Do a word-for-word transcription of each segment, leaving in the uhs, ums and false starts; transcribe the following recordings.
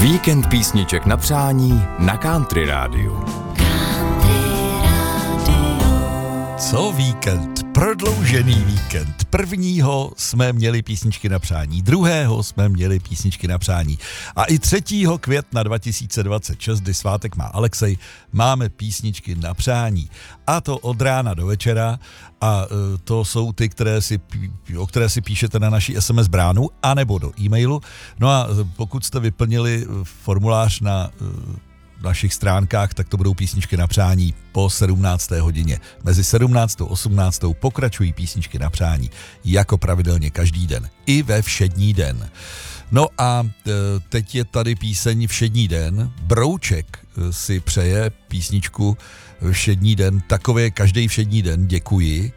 Víkend písniček na přání na Country Rádiu. Co víkend? Prodloužený víkend. Prvního jsme měli písničky na přání, druhého jsme měli písničky na přání a i třetího května dva tisíce dvacet šest, kdy svátek má Alexej, máme písničky na přání. A to od rána do večera a to jsou ty, které si, o které si píšete na naší es em es bránu anebo do e-mailu. No a pokud jste vyplnili formulář na našich stránkách, tak to budou písničky na přání po sedmnácté hodině. Mezi sedmnáctou a osmnáctou pokračují písničky na přání, jako pravidelně každý den, i ve všední den. No a teď je tady píseň Všední den. Brouček si přeje písničku Všední den, takové každý všední den, děkuji.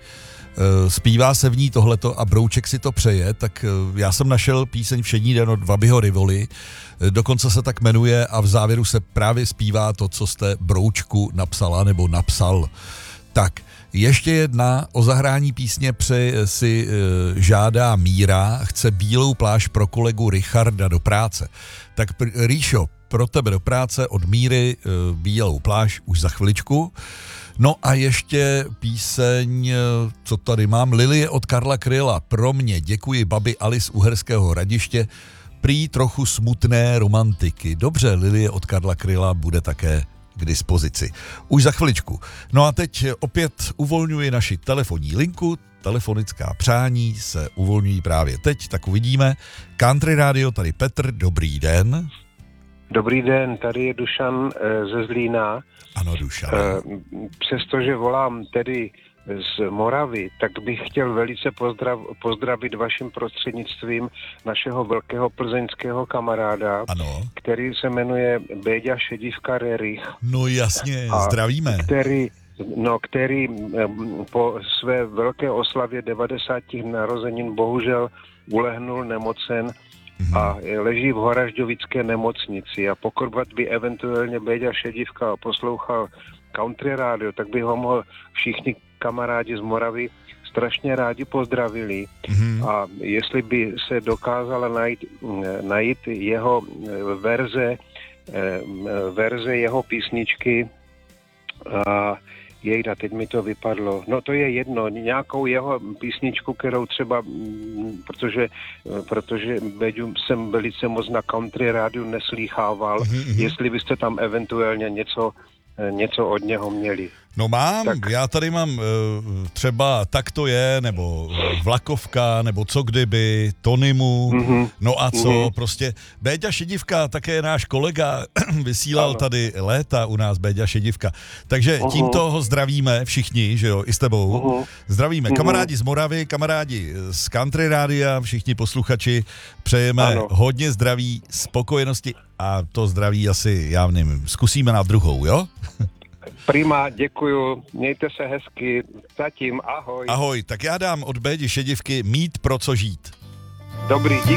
Zpívá se v ní tohleto a Brouček si to přeje, tak já jsem našel píseň Všední den od Vabyho Rivoli, dokonce se tak jmenuje a v závěru se právě zpívá to, co jste Broučku napsala nebo napsal. Tak, ještě jedna o zahrání písně přeje si e, žádá Míra, chce bílou pláž pro kolegu Richarda do práce. Tak Ríšo, pro tebe do práce od Míry e, bílou pláž už za chviličku. No a ještě píseň, co tady mám, Lilie od Karla Kryla, pro mě, děkuji babi Alice Uherského Hradiště, prý trochu smutné romantiky. Dobře, Lilie od Karla Kryla bude také k dispozici. Už za chviličku. No a teď opět uvolňuji naši telefonní linku, telefonická přání se uvolňují právě teď, tak uvidíme. Country Radio, tady Petr, dobrý den. Dobrý den, tady je Dušan ze Zlína. Ano, Dušan. Přestože volám tedy z Moravy, tak bych chtěl velice pozdrav, pozdravit vaším prostřednictvím našeho velkého plzeňského kamaráda, ano, který se jmenuje Béďa Šedivka Rerich. No jasně, zdravíme. Který, no, který po své velké oslavě devadesátých narozenin bohužel ulehnul nemocen a leží v Horažďovické nemocnici a pokud by eventuálně Béďa Šedivka poslouchal Country Radio, tak by ho mohl všichni kamarádi z Moravy strašně rádi pozdravili. Mm-hmm. A jestli by se dokázala najít, najít jeho verze, verze jeho písničky a jejda, teď mi to vypadlo. No to je jedno, nějakou jeho písničku, kterou třeba, protože, protože Beďu jsem velice moc na Country Rádiu neslýchával, mm-hmm. jestli byste tam eventuálně něco, něco od něho měli. No mám, tak. Já tady mám třeba Tak to je, nebo Vlakovka, nebo Co kdyby, Tonymu, mm-hmm. no a co, mm-hmm. prostě Béďa Šedivka, také náš kolega, vysílal ano. tady léta u nás Béďa Šedivka, takže uh-huh. tímto ho zdravíme všichni, že jo, i s tebou, uh-huh. zdravíme uh-huh. kamarádi z Moravy, kamarádi z Country Rádia, všichni posluchači, přejeme ano. hodně zdraví, spokojenosti a to zdraví asi, já nevím, zkusíme na druhou, jo? Prima, děkuju, mějte se hezky, zatím, ahoj. Ahoj, tak já dám od Bédi Šedivky Mít pro co žít. Dobrý, díky.